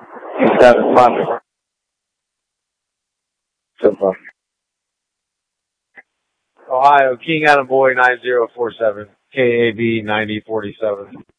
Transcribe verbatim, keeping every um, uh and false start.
Seven five. So far. Ohio, King Adam Boy nine zero four seven, K A B ninety forty seven.